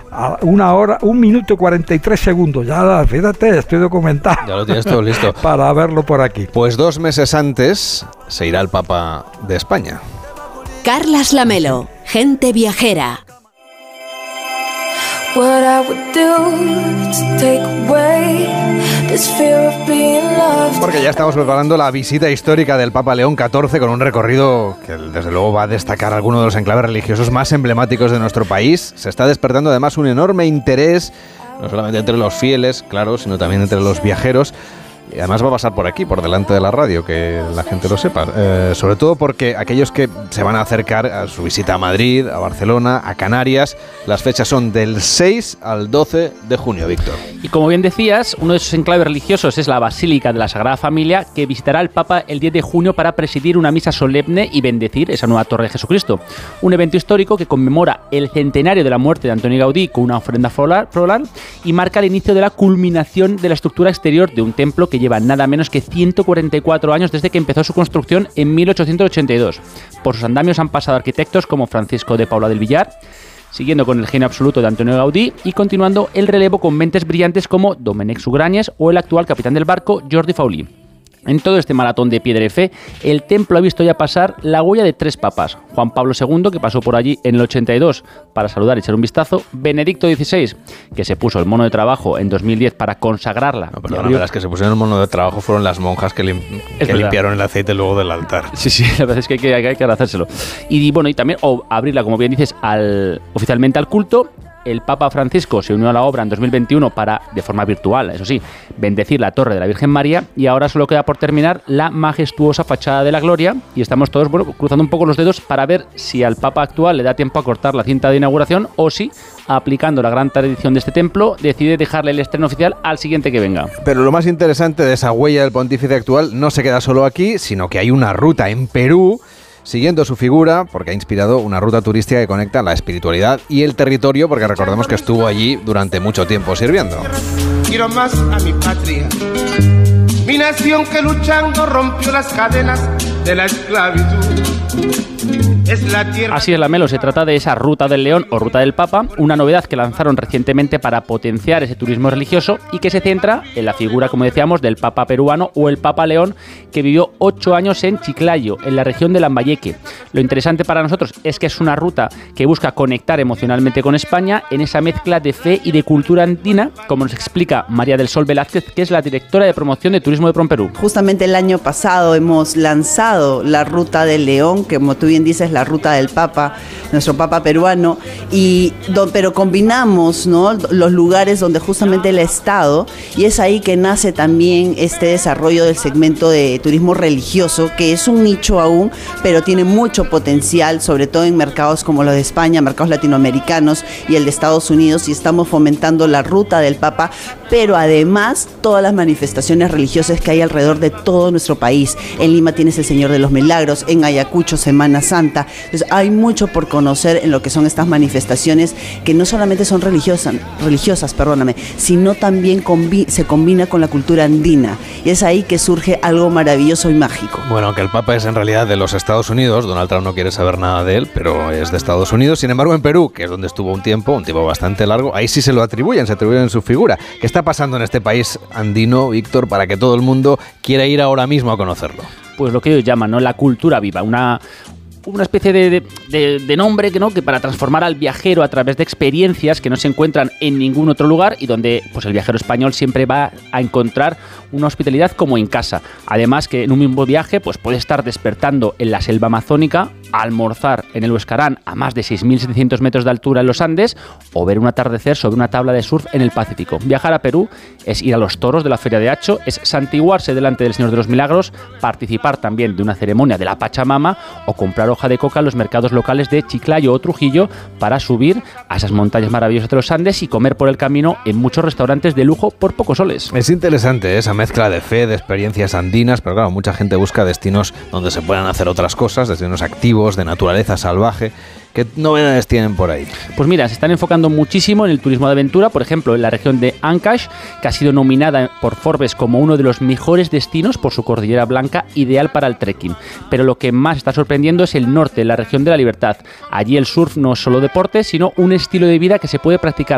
a 1 hora, 1 minuto y 43 segundos. Ya, fíjate, estoy documentado. Ya lo tienes todo listo. Para verlo por aquí. Pues 2 meses antes se irá el Papa de España. Carlas Lamelo, gente viajera. What I would do to take away this fear of being loved. Porque ya estamos preparando la visita histórica del Papa León XIV con un recorrido que desde luego va a destacar algunos de los enclaves religiosos más emblemáticos de nuestro país. Se está despertando además un enorme interés, no solamente entre los fieles, claro, sino también entre los viajeros. Y además va a pasar por aquí, por delante de la radio, que la gente lo sepa. Sobre todo porque aquellos que se van a acercar a su visita a Madrid, a Barcelona, a Canarias, las fechas son del 6 al 12 de junio, Víctor. Y como bien decías, uno de esos enclaves religiosos es la Basílica de la Sagrada Familia, que visitará el Papa el 10 de junio para presidir una misa solemne y bendecir esa nueva Torre de Jesucristo. Un evento histórico que conmemora el centenario de la muerte de Antoni Gaudí con una ofrenda floral y marca el inicio de la culminación de la estructura exterior de un templo que lleva nada menos que 144 años desde que empezó su construcción en 1882. Por sus andamios han pasado arquitectos como Francisco de Paula del Villar, siguiendo con el genio absoluto de Antonio Gaudí y continuando el relevo con mentes brillantes como Domènec Sugranyes o el actual capitán del barco, Jordi Faulí. En todo este maratón de piedra y fe, el templo ha visto ya pasar la huella de 3 papas. Juan Pablo II, que pasó por allí en el 82 para saludar y echar un vistazo. Benedicto XVI, que se puso el mono de trabajo en 2010 para consagrarla. No, perdona, las que se pusieron el mono de trabajo fueron las monjas que limpiaron el aceite luego del altar. Sí, la verdad es que hay que agradecérselo. Y bueno, y también abrirla, como bien dices, oficialmente al culto. El Papa Francisco se unió a la obra en 2021 para, de forma virtual, eso sí, bendecir la Torre de la Virgen María, y ahora solo queda por terminar la majestuosa fachada de la Gloria, y estamos todos, cruzando un poco los dedos para ver si al Papa actual le da tiempo a cortar la cinta de inauguración o si, aplicando la gran tradición de este templo, decide dejarle el estreno oficial al siguiente que venga. Pero lo más interesante de esa huella del pontífice actual no se queda solo aquí, sino que hay una ruta en Perú siguiendo su figura, porque ha inspirado una ruta turística que conecta la espiritualidad y el territorio, porque recordemos que estuvo allí durante mucho tiempo sirviendo. Quiero más a mi patria, mi nación que luchando rompió las cadenas de la esclavitud. Así es, Lamelo, se trata de esa Ruta del León o Ruta del Papa, una novedad que lanzaron recientemente para potenciar ese turismo religioso y que se centra en la figura, como decíamos, del Papa peruano o el Papa León, que vivió 8 años en Chiclayo, en la región de Lambayeque. Lo interesante para nosotros es que es una ruta que busca conectar emocionalmente con España en esa mezcla de fe y de cultura andina, como nos explica María del Sol Velázquez, que es la directora de promoción de turismo de Promperú. Justamente el año pasado hemos lanzado la Ruta del León, que como tú bien dices, la Ruta del Papa, nuestro Papa peruano, pero combinamos, ¿no?, los lugares donde justamente él ha estado, y es ahí que nace también este desarrollo del segmento de turismo religioso, que es un nicho aún, pero tiene mucho potencial, sobre todo en mercados como los de España, mercados latinoamericanos y el de Estados Unidos, y estamos fomentando la Ruta del Papa, pero además todas las manifestaciones religiosas que hay alrededor de todo nuestro país. En Lima tienes el Señor de los Milagros, en Ayacucho Semana Santa. Entonces hay mucho por conocer en lo que son estas manifestaciones, que no solamente son religiosas, sino también se combina con la cultura andina, y es ahí que surge algo maravilloso y mágico. Bueno, aunque el Papa es en realidad de los Estados Unidos, Donald Trump no quiere saber nada de él, pero es de Estados Unidos. Sin embargo, en Perú, que es donde estuvo un tiempo bastante largo, ahí sí se atribuyen su figura. ¿Qué está pasando en este país andino, Víctor, para que todo el mundo quiera ir ahora mismo a conocerlo? Pues lo que ellos llaman, ¿no?, la cultura viva, una especie de nombre que para transformar al viajero a través de experiencias que no se encuentran en ningún otro lugar, y donde pues el viajero español siempre va a encontrar una hospitalidad como en casa. Además, que en un mismo viaje pues puede estar despertando en la selva amazónica, almorzar en el Huescarán a más de 6.700 metros de altura en los Andes, o ver un atardecer sobre una tabla de surf en el Pacífico. Viajar a Perú es ir a los toros de la Feria de Hacho, es santiguarse delante del Señor de los Milagros, participar también de una ceremonia de la Pachamama, o comprar hoja de coca en los mercados locales de Chiclayo o Trujillo para subir a esas montañas maravillosas de los Andes y comer por el camino en muchos restaurantes de lujo por pocos soles. Es interesante esa mezcla de fe, de experiencias andinas, pero claro, mucha gente busca destinos donde se puedan hacer otras cosas, destinos activos, de naturaleza salvaje. ¿Qué novedades tienen por ahí? Pues mira, se están enfocando muchísimo en el turismo de aventura, por ejemplo, en la región de Ancash, que ha sido nominada por Forbes como uno de los mejores destinos por su cordillera blanca, ideal para el trekking. Pero lo que más está sorprendiendo es el norte, la región de la Libertad. Allí el surf no es solo deporte, sino un estilo de vida que se puede practicar